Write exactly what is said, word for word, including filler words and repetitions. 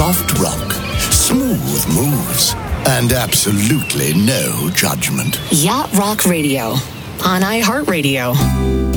soft rock, smooth moves, and absolutely no judgment. Yacht Rock Radio on iHeartRadio.